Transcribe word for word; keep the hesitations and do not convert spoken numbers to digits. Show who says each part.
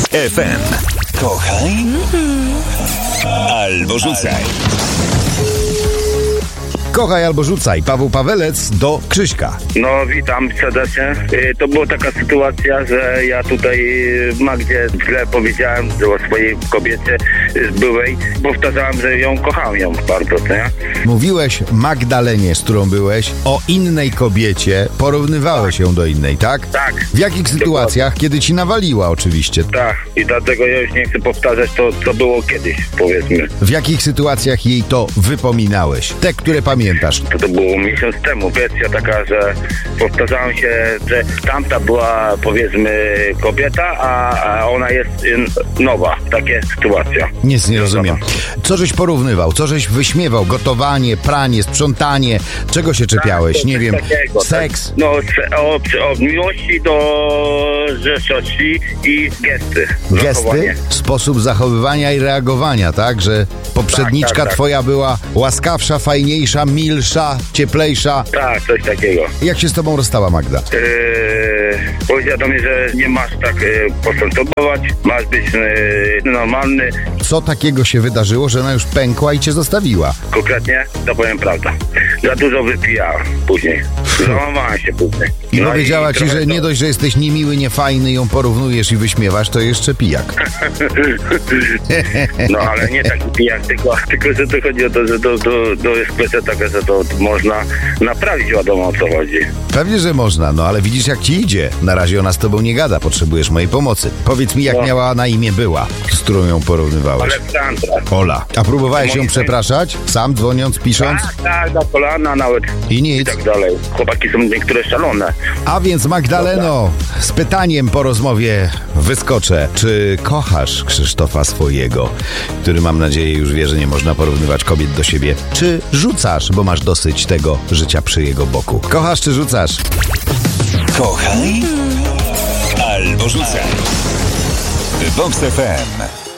Speaker 1: F M. Kochaj albo rzucaj.
Speaker 2: Kochaj albo rzucaj. Paweł Pawelec do Krzyśka.
Speaker 3: No, witam serdecznie. Y, To była taka sytuacja, że ja tutaj Magdzie źle powiedziałem o swojej kobiecie z byłej. Powtarzałem, że ją kocham ją bardzo, nie?
Speaker 2: Mówiłeś Magdalenie, z którą byłeś, o innej kobiecie. Porównywałeś ją do innej, tak?
Speaker 3: Tak.
Speaker 2: W jakich sytuacjach? Kiedy ci nawaliła oczywiście.
Speaker 3: Tak. I dlatego ja już nie chcę powtarzać to, co było kiedyś, powiedzmy.
Speaker 2: W jakich sytuacjach jej to wypominałeś? Te, które pamiętasz.
Speaker 3: To, to było miesiąc temu. Wersja taka, że powtarzałem się, że tamta była, powiedzmy, kobieta, a, a ona jest y, nowa. Takie sytuacja.
Speaker 2: Nic nie rozumiem. Co żeś porównywał? Co żeś wyśmiewał? Gotowanie, pranie, sprzątanie? Czego się czepiałeś?
Speaker 3: Tak,
Speaker 2: Nie
Speaker 3: coś
Speaker 2: wiem.
Speaker 3: takiego,
Speaker 2: Seks?
Speaker 3: Tak. No, se- od, od miłości do rzeszości i gesty.
Speaker 2: Gesty?
Speaker 3: Zachowanie.
Speaker 2: Sposób zachowywania i reagowania, tak? Że poprzedniczka
Speaker 3: Tak, tak, tak.
Speaker 2: twoja była łaskawsza, fajniejsza, milsza, cieplejsza.
Speaker 3: Tak, coś takiego.
Speaker 2: Jak się z tobą rozstała Magda?
Speaker 3: Yy, powiedziała do mnie, że nie masz tak yy, postępować, masz być yy, normalny.
Speaker 2: Co takiego się wydarzyło, że ona już pękła i cię zostawiła?
Speaker 3: Konkretnie, to powiem prawda. Za dużo wypijała później. Załamałem się później.
Speaker 2: I
Speaker 3: No
Speaker 2: powiedziała ci,
Speaker 3: trochę
Speaker 2: że
Speaker 3: to-
Speaker 2: nie dość, że jesteś niemiły, niefajny, ją porównujesz i wyśmiewasz, to jeszcze pijak.
Speaker 3: No ale nie taki pijak, tylko, tylko że to chodzi o to, że to, to, to jest kwestia taka, że to można naprawić, wiadomo o co chodzi.
Speaker 2: Pewnie, że można, no ale widzisz jak ci idzie. Na razie ona z tobą nie gada, potrzebujesz mojej pomocy. Powiedz mi, jak
Speaker 3: No.
Speaker 2: miała na imię była, z którą ją porównywałeś.
Speaker 3: Aleksandra.
Speaker 2: Ola. A próbowałeś ją
Speaker 3: Moim
Speaker 2: przepraszać? Sam dzwoniąc, pisząc?
Speaker 3: Tak, tak, na kolana nawet
Speaker 2: I
Speaker 3: i
Speaker 2: nic.
Speaker 3: tak dalej. Chłopaki są niektóre szalone.
Speaker 2: A więc Magdaleno, z pytaniem po rozmowie wyskoczę. Czy kochasz Krzysztofa swojego, który mam nadzieję już wie, że nie można porównywać kobiet do siebie? Czy rzucasz, bo masz dosyć tego życia przy jego boku? Kochasz czy rzucasz?
Speaker 1: Kochaj albo rzucaj. Vox F M.